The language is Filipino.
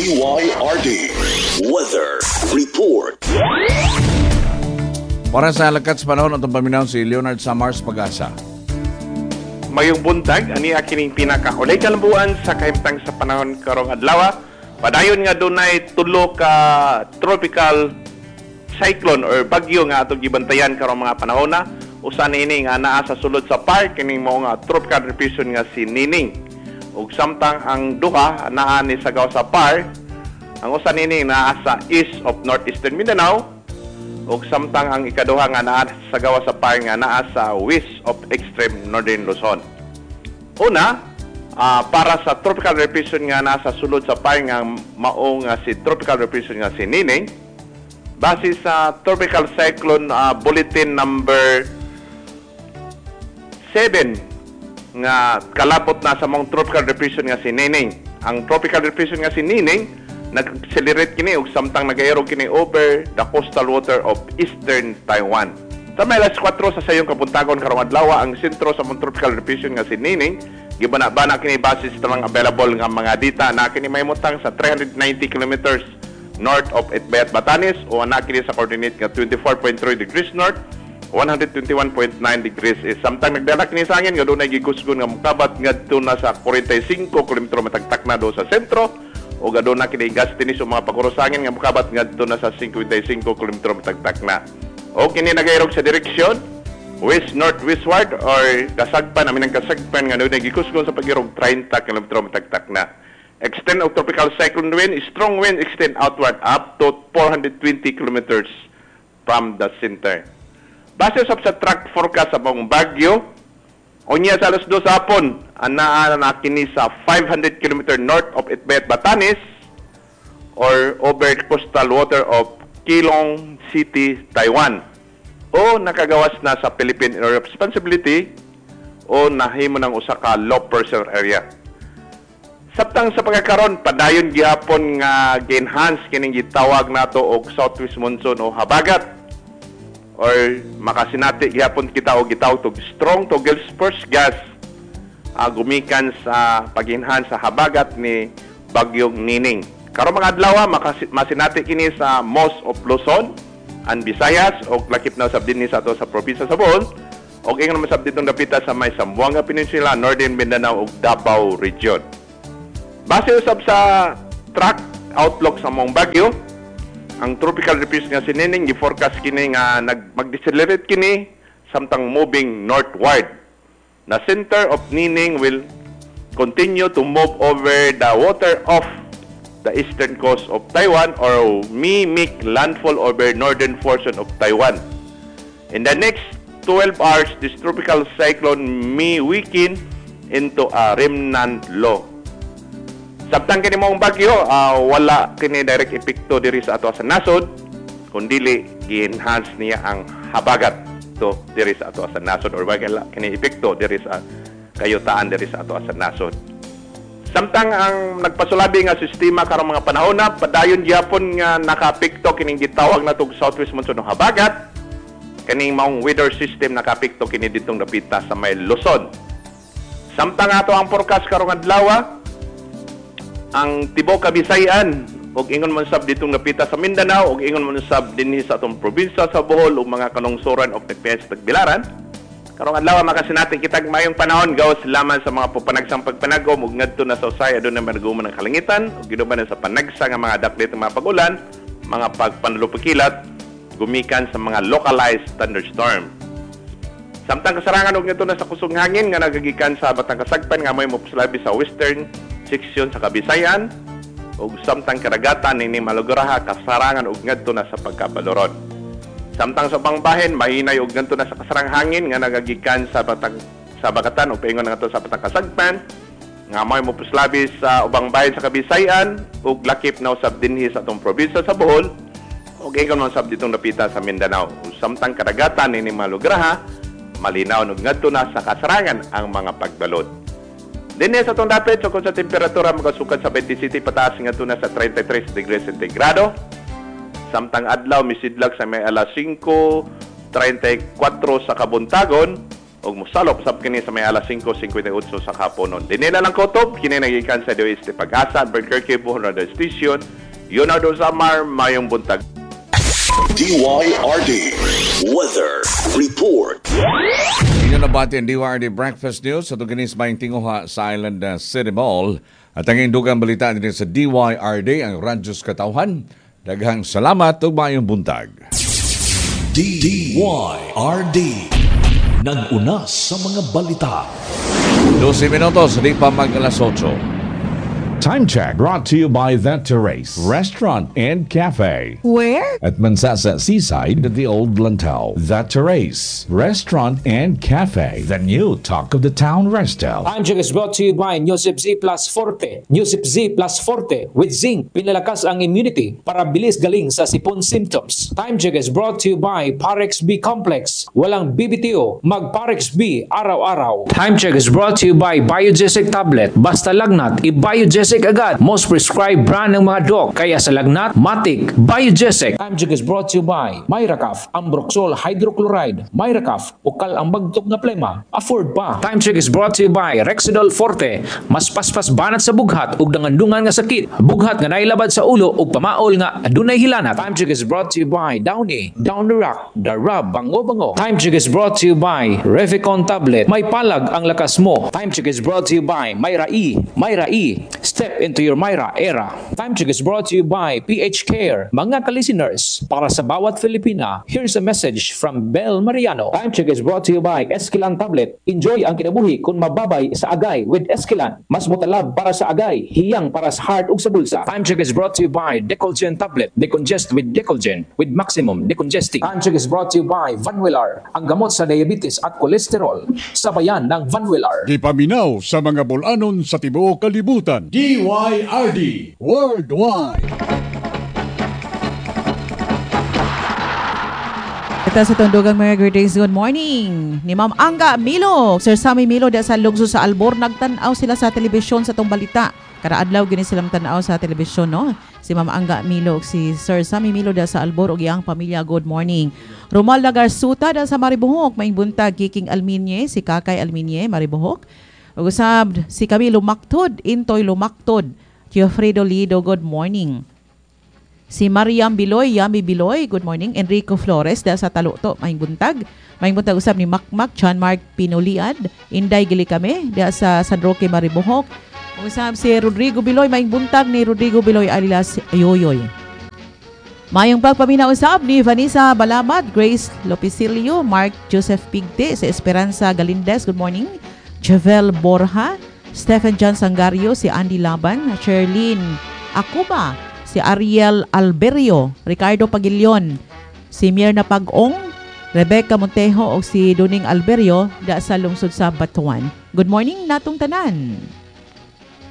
DYRD Weather Report. Para sa lakat sa panahon itong paminaw si Leonard Samars Pag-asa. Mayong buntag, ani akining pinakaulay kalambuan sa kahimtang sa panahon karong adlaw. Padayon nga dunay tulo ka tropical cyclone or bagyo nga atong gibantayan karong mga panahon na. Usa niini nga naa sa sulod sa park kining mao nga tropical depression nga si Nining. Ug samtang ang duha naa ni sagaw sa park, ang usa niini naa sa east of northeastern Mindanao. Ug samtang ang ikaduha nga naa sa gawa sa par nga naa sa west of extreme northern Luzon. Una, para sa tropical depression nga nasa sulod sa par nga mao nga si tropical depression nga si Nining, base sa tropical cyclone bulletin number 7 nga kalapot na sa mong tropical depression nga si Nining. Ang tropical depression nga si Nining nag-accelerate kini ug samtang nag-aero kini over the coastal water of eastern Taiwan. Sa may alas 4 sa sayong kapuntagon karong adlaw ang sentro sa mong tropical depression nga si Nining gibana-bana kini basis sa mga available nga mga data na kini mahimutang sa 390 kilometers north of Etbayat, Batanes o ana kini sa coordinate nga 24.3 degrees north, 121.9 degrees east. Samtang nagdala kini sa hangin nga dunay gikusgon nga mokabat ngadto na sa 45 kilometro matagtak na do sa sentro o gado na kini gastinis o mga pagkurusangin nga mukabat ngadto na sa 55 kilometro matagtak na. O kini nagairog sa direksyon west northwestward or kasagpan namin ang kasagpan nga dunay gikusgon sa pagirog 30 kilometro matagtak na. Extend of tropical cyclone wind, strong wind extend outward up to 420 kilometers from the center. Base sa track forecast sa buong bagyo, unya sa alas 2 hapon, anaa na kini sa 500 km north of Etbayat, Batanes or over coastal water of Keelung City, Taiwan. O nakagawas na sa Philippine Area of Responsibility o nahimo ng usa ka low pressure area. Sabtang sa pagkakaron, padayon gihapon nga gi-enhance kining gitawag nato og southwest monsoon o habagat or makasinati gihapon kita og gitawag og strong to gales first gas gumikan sa pag-enhance sa habagat ni bagyong Nining. Karong mga adlaw masinati kini sa most of Luzon and Visayas o lakip na usab dinhi sa ato sa probinsya sa Bohol o ingon man sab ditong dapita sa may Zamboanga Peninsula, Northern Mindanao ug Davao Region. Base usab sa track outlook sa mong bagyo, ang tropical depression nga si Nining gi-forecast kini nga mag-decelerate kini samtang moving northward. The center of Nining will continue to move over the water of the eastern coast of Taiwan or may make landfall over northern portion of Taiwan. In the next 12 hours, this tropical cyclone may weaken into a remnant low. Sabtang kini mong bagyo, wala kini direct epekto diri sa ato sa nasod, kundili gi-enhance niya ang habagat to diri sa ato sa nasod or wala kini epekto diri sa kayutaan diri sa ato sa nasod. Samtang ang nagpasulabi nga sistema karong mga panahon na padayon gyapon nga nakaapekto kining gitawag natong southwest monsoon o habagat, kining maong weather system nakaapekto kini ditong dapita sa may Luzon. Samtang ato ang forecast karong adlaw, ang tibuok Kabisayan ug ingon man sab ditong napita sa Mindanao ug ingon man sab dinhi sa atong probinsya sa Bohol ug mga kanungsoran of Tagbilaran Tagbilaran. Karong adlaw makasinati kitag mayong panahon gawas lamang sa mga pagpanagsang pagpanagom ug ngadto na sa usay aduna managuma ng kalangitan ug ginuban sa panagsa nga mga daklit nga mga pagulan, mga pagpanulupikilat gumikan sa mga localized thunderstorm. Samtang kasarangan ug ngadto na sa kusog hangin nga nagagikan sa batang kasagpan nga may mopaslabi sa western seksyon sa Kabisayan ug samtang karagatan nini maluguraha kasarangan ug ngadto na sa pagkabalorod. Samtang sa pangbahin mahinay ug ngadto na sa kasarang hangin nga nagagikan sa bagatan ug paingon ngadto sa batang kasagpan nga may mopuslabi sa ubang bahin sa Kabisayan ug lakip na usab dinhi sa atong probinsya sa Bohol ug ingon man sab ditong napita sa Mindanao. Ug samtang karagatan nini maluguraha malinaw ug ngadto na sa kasarangan ang mga pagbalod. Dinhi sa itong dapit, so kung sa temperatura magasukat sa 27 pataas nga na sa 33 degrees centigrado. Samtang adlaw, misidlag sa may alas 5:34 sa kabuntagon, o ug mosalop sab kini sa may alas 5:58 sa kaponon. Dinila lang kotob kini nagikan sa DOST Pag-asa, Albuquerque, Bohol Radio Station. Leonardo Samar, mayong buntag. DYRD Weather Report. Inyo nabati ang DYRD Breakfast News sa tuginis mayong tinguha sa Island City Mall. At ang indugang balita nito sa DYRD, ang Radyos Katauhan. Daghang salamat ug mayong buntag. DYRD nag-una sa mga balita. 12 minutos, di pa mag-alas 8. Time check brought to you by The Terrace Restaurant and Cafe. Where? At Mansasa Seaside at the Old Lantau. The Terrace Restaurant and Cafe. The new talk of the town resto. Time check is brought to you by Newsip Z Plus Forte. Newsip Z Plus Forte with zinc. Pinalakas ang immunity para bilis galing sa sipon symptoms. Time check is brought to you by Parex B Complex. Walang BBTO, mag Parex B araw-araw. Time check is brought to you by Biogesic Tablet. Basta lagnat, i-Biogesic agad. Most prescribed brand ng mga doc. Kaya sa lagnat, Matic, Biogesic. Time check is brought to you by Myracaf, Ambroxol Hydrochloride. Myracaf, ukal ang bagtok na plema. Afford pa. Time check is brought to you by Rexidol Forte. Mas paspas banat sa bughat ug nangandungan nga sakit. Bughat nga nailabad sa ulo ug pamaol nga adunay hilanat. Time check is brought to you by Downy, Down the Rock, The Rub, Bango. Time check is brought to you by Revicon Tablet. May palag ang lakas mo. Time check is brought to you by Myra E. Step into your Myra era. Time check is brought to you by PH Care. Mga ka-listeners, para sa bawat Filipina, here's a message from Bel Mariano. Time check is brought to you by Esquilan Tablet. Enjoy ang kinabuhi kung mababay sa agay with Esquilan. Mas mutalab para sa agay, hiyang para sa heart ug sa bulsa. Time check is brought to you by Decolgen Tablet. Decongest with Decolgen with maximum decongesting. Time check is brought to you by Vanwillar. Ang gamot sa diabetes at kolesterol. Sabayan ng Vanwillar. Di paminaw sa mga bulanon sa tibuok kalibutan. DYRD Worldwide. Ito sa tundugang mga greetings. Good morning. Ni Ma'am Angga Milo. Sir Sammy Milo da sa Lugso sa Albor. Nagtanaw sila sa telebisyon sa tong balita. Karaadlaw gini silang tanaw sa telebisyon, no? Si Ma'am Angga Milo, si Sir Sammy Milo da sa Albor ug iyang pamilya. Good morning. Romalda Garsuta da sa Maribohok. Maing buntag Kiking Alminye, si Kakay Alminye, Maribohok. Ug-usab si Camilo Maktod, Intoy Lumaktod. Giofredo Lido, good morning. Si Mariam Biloy, Yami Biloy, good morning. Enrico Flores, da sa Taluto, maing buntag. Maing buntag usab ni Makmak, John Mark Pinuliad, Inday Gilikame, da sa San Roque, Maribohok. Usab si Rodrigo Biloy, maing buntag ni Rodrigo Biloy alias Yoyoy. Mayong pagpaminaw usab ni Vanessa Balamat, Grace Lopisilio, Mark Joseph Pigte, sa Esperanza Galindes, good morning. Javel Borja, Stephen John Sangario, si Andy Laban, Sherlyn Akuba, si Ariel Alberio, Ricardo Pagilion, si Mirna Pag-ong, Rebecca Montejo o si Duning Alberio da sa lungsod sa Batuan. Good morning natong tanan.